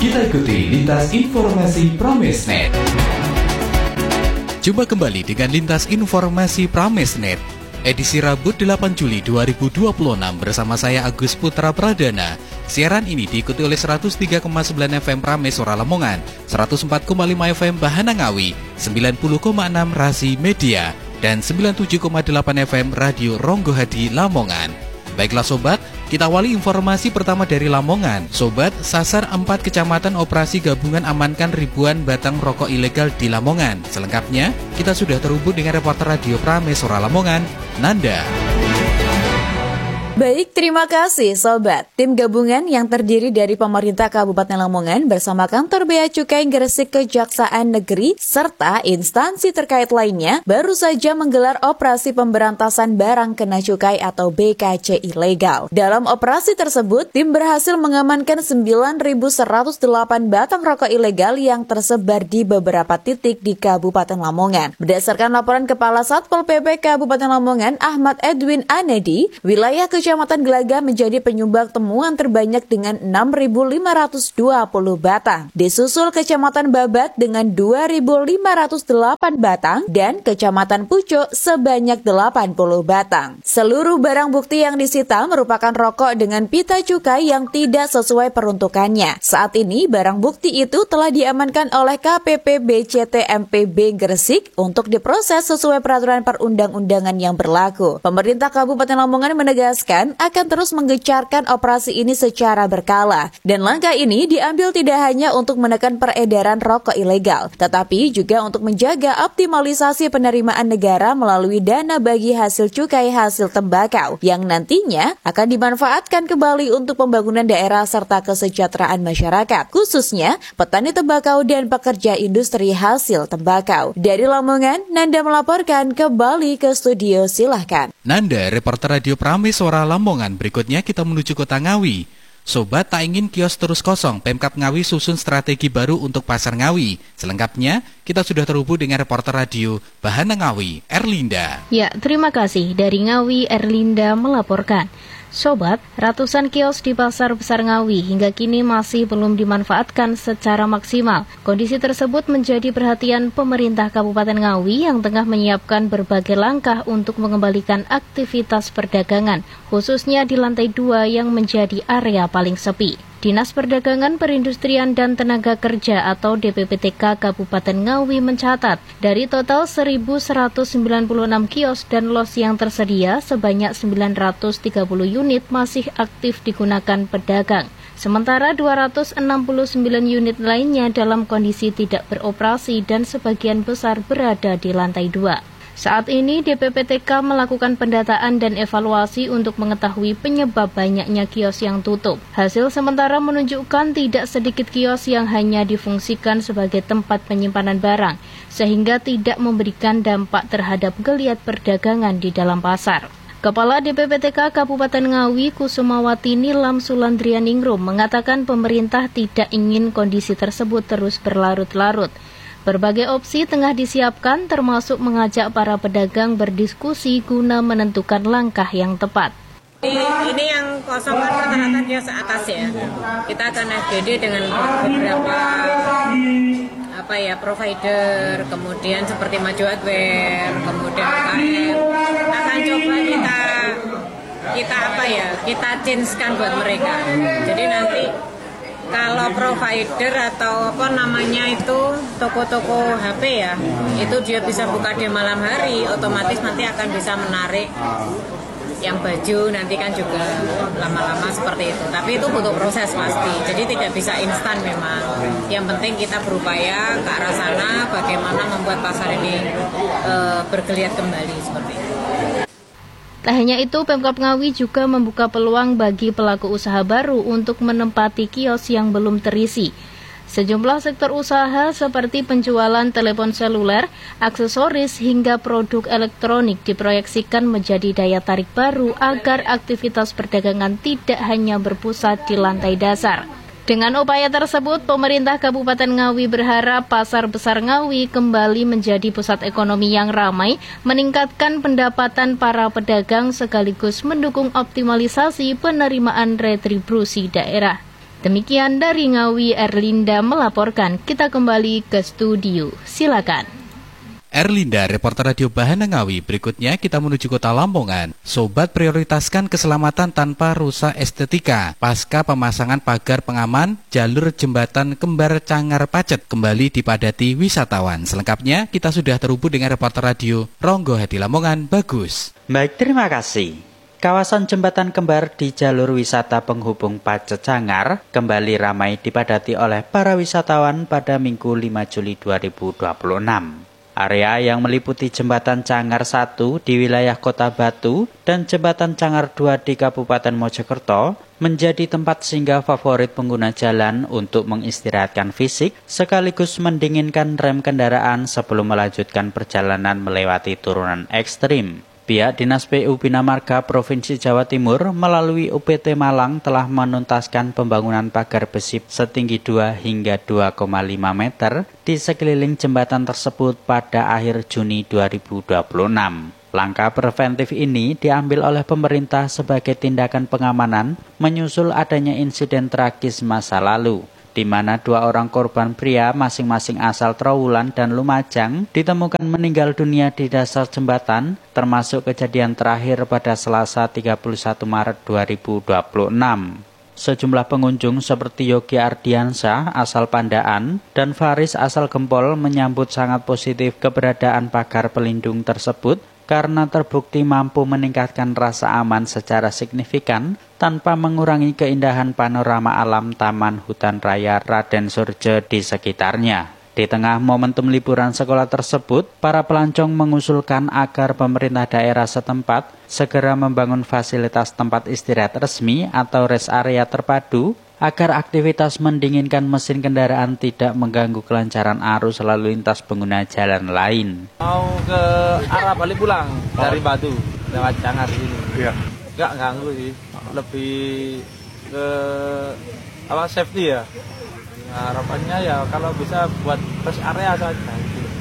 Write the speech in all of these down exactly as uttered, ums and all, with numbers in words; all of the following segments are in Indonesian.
Kita ikuti Lintas Informasi Pramesnet. Jumpa kembali dengan Lintas Informasi Pramesnet, edisi Rabu delapan Juli dua ribu dua puluh enam bersama saya Agus Putra Pradana. Siaran ini diikuti oleh seratus tiga koma sembilan F M Pramesora Lamongan, seratus empat koma lima F M Bahana Ngawi, sembilan puluh koma enam Rasi Media, dan sembilan puluh tujuh koma delapan F M Radio Ronggo Hadi Lamongan. Baiklah sobat, kita awali informasi pertama dari Lamongan. Sobat, sasar empat kecamatan operasi gabungan amankan ribuan batang rokok ilegal di Lamongan. Selengkapnya, kita sudah terhubung dengan reporter Radio Pramesora Lamongan, Nanda. Baik, terima kasih Sobat. Tim gabungan yang terdiri dari pemerintah Kabupaten Lamongan bersama kantor Bea Cukai Gresik Kejaksaan Negeri serta instansi terkait lainnya baru saja menggelar operasi pemberantasan barang kena cukai atau B K C ilegal. Dalam operasi tersebut, tim berhasil mengamankan sembilan ribu seratus delapan batang rokok ilegal yang tersebar di beberapa titik di Kabupaten Lamongan. Berdasarkan laporan Kepala Satpol P P Kabupaten Lamongan Ahmad Edwin Anedi, wilayah Kecamatan Gelaga menjadi penyumbang temuan terbanyak dengan enam ribu lima ratus dua puluh batang. Disusul Kecamatan Babat dengan dua ribu lima ratus delapan batang dan Kecamatan Pucuk sebanyak delapan puluh batang. Seluruh barang bukti yang disita merupakan rokok dengan pita cukai yang tidak sesuai peruntukannya. Saat ini barang bukti itu telah diamankan oleh K P P B C T M P B Gresik untuk diproses sesuai peraturan perundang-undangan yang berlaku. Pemerintah Kabupaten Lamongan menegaskan akan terus menggencarkan operasi ini secara berkala. Dan langkah ini diambil tidak hanya untuk menekan peredaran rokok ilegal, tetapi juga untuk menjaga optimalisasi penerimaan negara melalui dana bagi hasil cukai hasil tembakau, yang nantinya akan dimanfaatkan kembali untuk pembangunan daerah serta kesejahteraan masyarakat, khususnya petani tembakau dan pekerja industri hasil tembakau. Dari Lamongan, Nanda melaporkan kembali ke studio, silahkan. Nanda, reporter Radio Pramesora Lamongan. Berikutnya kita menuju Kota Ngawi. Sobat, tak ingin kios terus kosong, Pemkab Ngawi susun strategi baru untuk pasar Ngawi. Selengkapnya, kita sudah terhubung dengan reporter radio Bahana Ngawi, Erlinda. Ya, terima kasih. Dari Ngawi, Erlinda melaporkan. Sobat, ratusan kios di Pasar Besar Ngawi hingga kini masih belum dimanfaatkan secara maksimal. Kondisi tersebut menjadi perhatian pemerintah Kabupaten Ngawi yang tengah menyiapkan berbagai langkah untuk mengembalikan aktivitas perdagangan, khususnya di lantai dua yang menjadi area paling sepi. Dinas Perdagangan, Perindustrian, dan Tenaga Kerja atau D P P T K Kabupaten Ngawi mencatat, dari total seribu seratus sembilan puluh enam kios dan los yang tersedia, sebanyak sembilan ratus tiga puluh unit masih aktif digunakan pedagang. Sementara dua ratus enam puluh sembilan unit lainnya dalam kondisi tidak beroperasi dan sebagian besar berada di lantai dua. Saat ini D P P T K melakukan pendataan dan evaluasi untuk mengetahui penyebab banyaknya kios yang tutup. Hasil sementara menunjukkan tidak sedikit kios yang hanya difungsikan sebagai tempat penyimpanan barang, sehingga tidak memberikan dampak terhadap geliat perdagangan di dalam pasar. Kepala D P P T K Kabupaten Ngawi Kusumawati Nilam Sulandrianingrum mengatakan pemerintah tidak ingin kondisi tersebut terus berlarut-larut. Berbagai opsi tengah disiapkan, termasuk mengajak para pedagang berdiskusi guna menentukan langkah yang tepat. Ini, ini yang kosong kan rata-rata kios atas ya. Kita akan F G D dengan beberapa apa ya provider, kemudian seperti Maju Hardware, kemudian U K M. Akan coba kita kita apa ya kita change-kan buat mereka. Jadi nanti kalau provider atau apa namanya itu toko-toko H P ya, itu dia bisa buka di malam hari, otomatis nanti akan bisa menarik yang baju nanti kan juga lama-lama seperti itu. Tapi itu butuh proses pasti, jadi tidak bisa instan memang. Yang penting kita berupaya ke arah sana, bagaimana membuat pasar ini e, bergeliat kembali seperti itu. Tak hanya itu, Pemkab Ngawi juga membuka peluang bagi pelaku usaha baru untuk menempati kios yang belum terisi. Sejumlah sektor usaha seperti penjualan telepon seluler, aksesoris, hingga produk elektronik diproyeksikan menjadi daya tarik baru agar aktivitas perdagangan tidak hanya berpusat di lantai dasar. Dengan upaya tersebut, pemerintah Kabupaten Ngawi berharap Pasar Besar Ngawi kembali menjadi pusat ekonomi yang ramai, meningkatkan pendapatan para pedagang sekaligus mendukung optimalisasi penerimaan retribusi daerah. Demikian dari Ngawi, Erlinda melaporkan. Kita kembali ke studio. Silakan. Erlinda, reporter Radio Bahana Ngawi. Berikutnya kita menuju kota Lamongan. Sobat prioritaskan keselamatan tanpa rusak estetika. Pasca pemasangan pagar pengaman, jalur jembatan Kembar Cangar Pacet kembali dipadati wisatawan. Selengkapnya kita sudah terhubung dengan reporter radio Ronggo Hadi Lamongan, Bagus. Baik, terima kasih. Kawasan jembatan Kembar di jalur wisata penghubung Pacet Cangar kembali ramai dipadati oleh para wisatawan pada Minggu lima Juli dua ribu dua puluh enam. Area yang meliputi jembatan Cangar satu di wilayah Kota Batu dan jembatan Cangar dua di Kabupaten Mojokerto menjadi tempat singgah favorit pengguna jalan untuk mengistirahatkan fisik sekaligus mendinginkan rem kendaraan sebelum melanjutkan perjalanan melewati turunan ekstrim. Pihak Dinas P U Bina Marga Provinsi Jawa Timur melalui U P T Malang telah menuntaskan pembangunan pagar besi setinggi dua hingga dua koma lima meter di sekeliling jembatan tersebut pada akhir Juni dua ribu dua puluh enam. Langkah preventif ini diambil oleh pemerintah sebagai tindakan pengamanan menyusul adanya insiden tragis masa lalu, di mana dua orang korban pria masing-masing asal Trowulan dan Lumajang ditemukan meninggal dunia di dasar jembatan, termasuk kejadian terakhir pada Selasa tiga puluh satu Maret dua ribu dua puluh enam. Sejumlah pengunjung seperti Yogi Ardiansyah asal Pandaan dan Faris asal Gempol menyambut sangat positif keberadaan pagar pelindung tersebut karena terbukti mampu meningkatkan rasa aman secara signifikan tanpa mengurangi keindahan panorama alam Taman Hutan Raya Raden Surjo di sekitarnya. Di tengah momentum liburan sekolah tersebut, para pelancong mengusulkan agar pemerintah daerah setempat segera membangun fasilitas tempat istirahat resmi atau rest area terpadu agar aktivitas mendinginkan mesin kendaraan tidak mengganggu kelancaran arus lalu lintas pengguna jalan lain. Mau ke arah balik pulang dari Batu lewat Cangar sini. Iya. Enggak ganggu sih. Lebih ke apa safety ya. Nah, harapannya ya kalau bisa buat rest area saja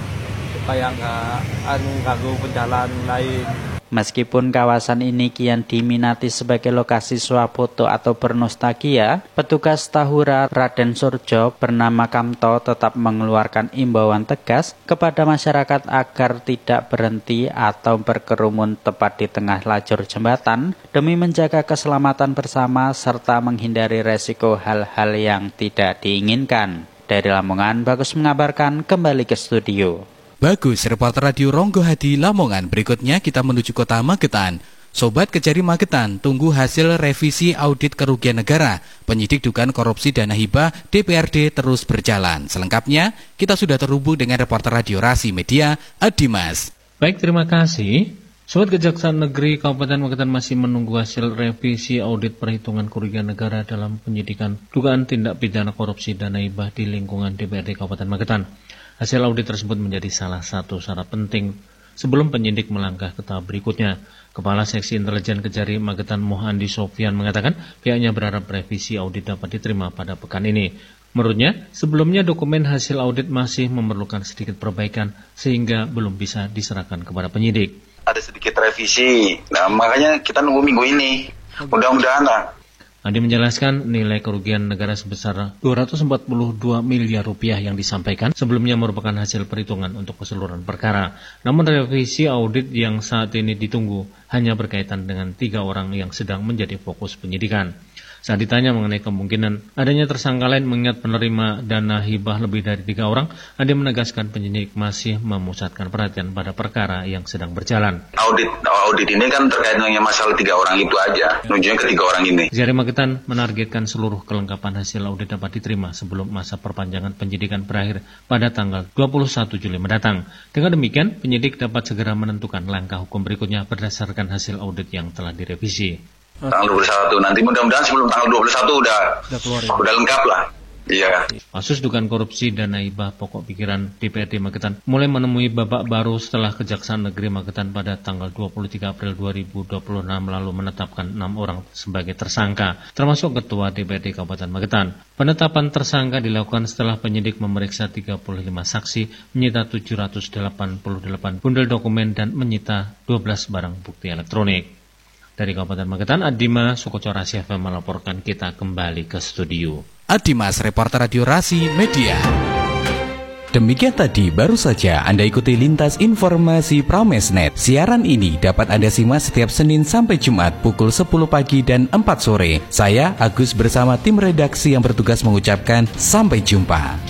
supaya nggak anu ganggu penjalan lain. Meskipun kawasan ini kian diminati sebagai lokasi swafoto atau bernostalgia, petugas Tahura Raden Surjo bernama Kamto tetap mengeluarkan imbauan tegas kepada masyarakat agar tidak berhenti atau berkerumun tepat di tengah lajur jembatan demi menjaga keselamatan bersama serta menghindari resiko hal-hal yang tidak diinginkan. Dari Lamongan, Bagus mengabarkan, kembali ke studio. Bagus, reporter radio Ronggo Hadi Lamongan. Berikutnya kita menuju kota Magetan. Sobat Kejari Magetan, tunggu hasil revisi audit kerugian negara. Penyidik dugaan korupsi dana hibah D P R D terus berjalan. Selengkapnya, kita sudah terhubung dengan reporter radio Rasi Media, Adimas. Baik, terima kasih. Sobat Kejaksaan Negeri Kabupaten Magetan masih menunggu hasil revisi audit perhitungan kerugian negara dalam penyidikan dugaan tindak pidana korupsi dana hibah di lingkungan D P R D Kabupaten Magetan. Hasil audit tersebut menjadi salah satu syarat penting sebelum penyidik melangkah ke tahap berikutnya. Kepala Seksi Intelijen Kejari Magetan Mohandi Sofyan mengatakan pihaknya berharap revisi audit dapat diterima pada pekan ini. Menurutnya, sebelumnya dokumen hasil audit masih memerlukan sedikit perbaikan sehingga belum bisa diserahkan kepada penyidik. Ada sedikit revisi, nah makanya kita nunggu minggu ini, mudah-mudahan lah. Andi menjelaskan nilai kerugian negara sebesar dua ratus empat puluh dua miliar rupiah yang disampaikan sebelumnya merupakan hasil perhitungan untuk keseluruhan perkara. Namun revisi audit yang saat ini ditunggu hanya berkaitan dengan tiga orang yang sedang menjadi fokus penyidikan. Saat ditanya mengenai kemungkinan adanya tersangka lain mengingat penerima dana hibah lebih dari tiga orang, Andi menegaskan penyidik masih memusatkan perhatian pada perkara yang sedang berjalan. Audit audit ini kan terkait dengan masalah tiga orang itu aja, nujunya ke tiga orang ini. Kejari Magetan menargetkan seluruh kelengkapan hasil audit dapat diterima sebelum masa perpanjangan penyidikan berakhir pada tanggal dua puluh satu Juli mendatang. Dengan demikian, penyidik dapat segera menentukan langkah hukum berikutnya berdasarkan hasil audit yang telah direvisi. Tanggal dua puluh satu nanti mudah-mudahan sebelum tanggal dua puluh satu udah udah, keluar, ya? Udah lengkap lah. Iya. Kasus dugaan korupsi dana hibah pokok pikiran D P R D Magetan mulai menemui babak baru setelah Kejaksaan Negeri Magetan pada tanggal dua puluh tiga April dua ribu dua puluh enam lalu menetapkan enam orang sebagai tersangka, termasuk Ketua D P R D Kabupaten Magetan. Penetapan tersangka dilakukan setelah penyidik memeriksa tiga puluh lima saksi, menyita tujuh ratus delapan puluh delapan bundel dokumen dan menyita dua belas barang bukti elektronik. Dari Kabupaten Magetan, Adima Sukocora C F M melaporkan, kita kembali ke studio. Adimas, reporter Radio Rasi Media. Demikian tadi baru saja Anda ikuti Lintas Informasi Pramesnet. Siaran ini dapat Anda simak setiap Senin sampai Jumat pukul sepuluh pagi dan empat sore. Saya Agus bersama tim redaksi yang bertugas mengucapkan sampai jumpa.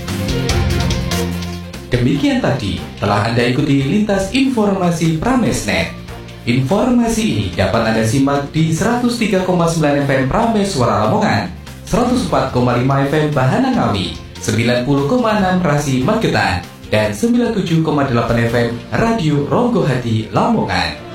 Demikian tadi telah Anda ikuti Lintas Informasi Pramesnet. Informasi ini dapat Anda simak di seratus tiga koma sembilan F M Prames Suara Lamongan, seratus empat koma lima F M Bahana Ngawi, sembilan puluh koma enam Rasi Magetan, dan sembilan puluh tujuh koma delapan F M Radio Ronggo Hati Lamongan.